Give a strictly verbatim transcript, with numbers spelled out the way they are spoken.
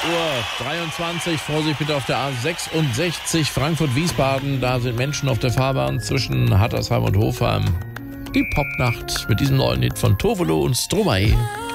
Uhr dreiundzwanzig. Vorsicht bitte auf der A sechsundsechzig Frankfurt-Wiesbaden. Da sind Menschen auf der Fahrbahn zwischen Hattersheim und Hofheim. Die Popnacht mit diesem neuen Hit von Tovolo und Stromae.